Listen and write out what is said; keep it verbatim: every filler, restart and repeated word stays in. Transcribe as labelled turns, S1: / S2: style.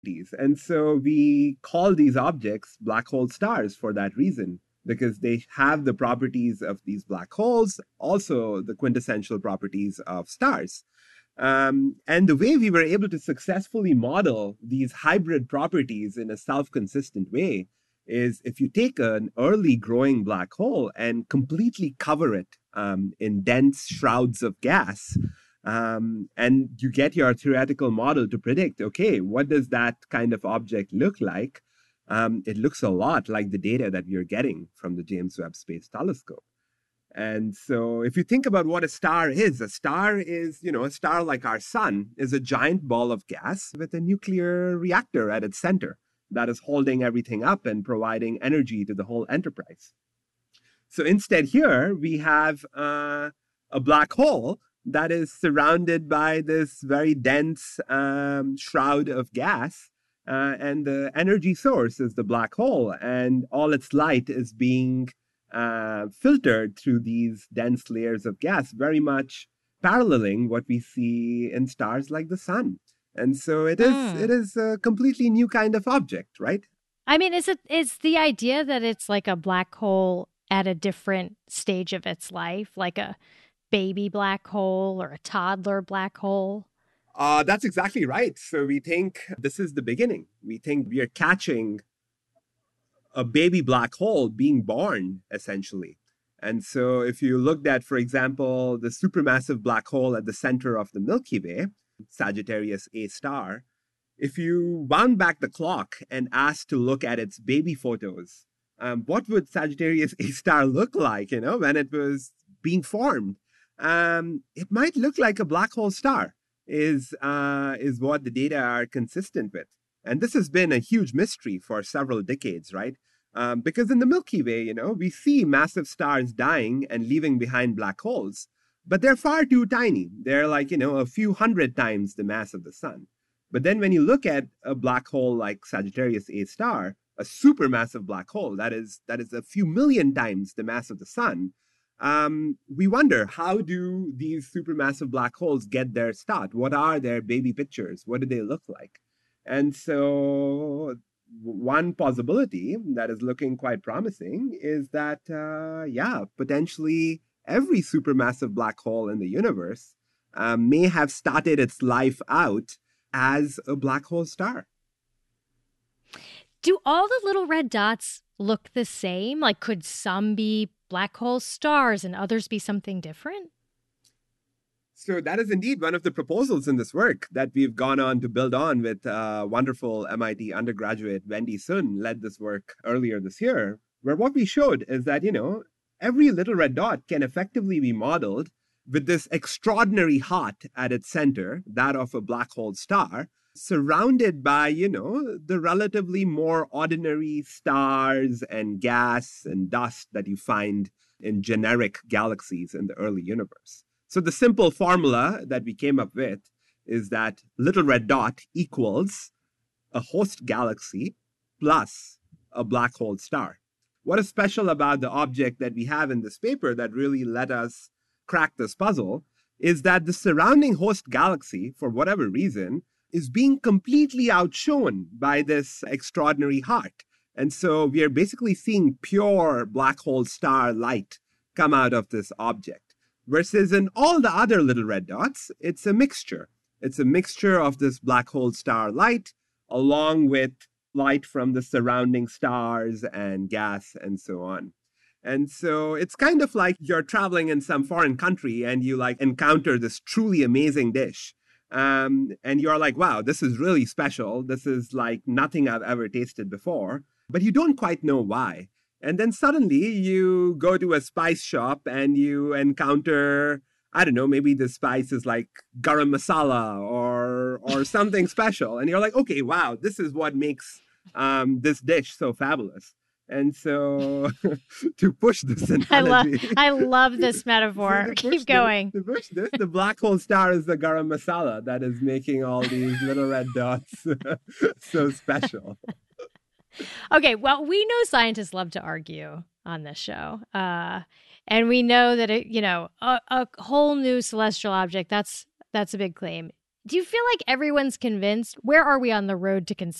S1: And so we call these objects black hole stars for that reason, because they have the properties of these black holes, also the quintessential properties of stars. Um, and the way we were able to successfully model these hybrid properties in a self-consistent way is if you take an early growing black hole and completely cover it um, in dense shrouds of gas, um, and you get your theoretical model to predict, okay, what does that kind of object look like? Um, it looks a lot like the data that we are getting from the James Webb Space Telescope. And so if you think about what a star is, a star is, you know, a star like our sun is a giant ball of gas with a nuclear reactor at its center that is holding everything up and providing energy to the whole enterprise. So instead here we have uh, a black hole that is surrounded by this very dense um, shroud of gas. Uh, and the energy source is the black hole, and all its light is being uh, filtered through these dense layers of gas, very much paralleling what we see in stars like the sun. And so it is
S2: Mm.
S1: it is a completely new kind of object, right?
S2: I mean, is it is the idea that it's like a black hole at a different stage of its life, like a baby black hole or a toddler black hole?
S1: Uh, that's exactly right. So we think this is the beginning. We think we are catching a baby black hole being born, essentially. And so if you looked at, for example, the supermassive black hole at the center of the Milky Way, Sagittarius A star, if you wound back the clock and asked to look at its baby photos, um, what would Sagittarius A star look like, you know, when it was being formed? Um, it might look like a black hole star, is, uh, is what the data are consistent with. And this has been a huge mystery for several decades, right? Um, because in the Milky Way, you know, we see massive stars dying and leaving behind black holes, but they're far too tiny. They're like, you know, a few hundred times the mass of the sun. But then when you look at a black hole like Sagittarius A star, a supermassive black hole that is that is a few million times the mass of the sun, um, we wonder, how do these supermassive black holes get their start? What are their baby pictures? What do they look like? And so one possibility that is looking quite promising is that, uh, yeah, potentially every supermassive black hole in the universe uh, may have started its life out as a black hole star.
S2: Do all the little red dots look the same? Like, could some be black hole stars and others be something different?
S1: So that is indeed one of the proposals in this work that we've gone on to build on with uh, wonderful M I T undergraduate Wendy Sun led this work earlier this year, where what we showed is that, you know, every little red dot can effectively be modeled with this extraordinary heart at its center, that of a black hole star, surrounded by, you know, the relatively more ordinary stars and gas and dust that you find in generic galaxies in the early universe. So the simple formula that we came up with is that little red dot equals a host galaxy plus a black hole star. What is special about the object that we have in this paper that really let us crack this puzzle is that the surrounding host galaxy, for whatever reason, is being completely outshone by this extraordinary heart. And so we are basically seeing pure black hole star light come out of this object. Versus in all the other little red dots, it's a mixture. It's a mixture of this black hole star light along with light from the surrounding stars and gas and so on. And so it's kind of like you're traveling in some foreign country and you like encounter this truly amazing dish. Um, and you're like, wow, this is really special. This is like nothing I've ever tasted before, but you don't quite know why. And then suddenly you go to a spice shop and you encounter, I don't know, maybe the spice is like garam masala or or something special. And you're like, okay, wow, this is what makes um, this dish so fabulous. And so to push this
S2: I love
S1: analogy.
S2: I love this metaphor.
S1: so to
S2: Keep
S1: push
S2: going.
S1: This, to push this, the black hole star is the garam masala that is making all these little red dots so special.
S2: Okay, well, we know scientists love to argue on this show. Uh, and we know that, it, you know, a, a whole new celestial object, that's that's a big claim. Do you feel like everyone's convinced? Where are we on the road to consensus?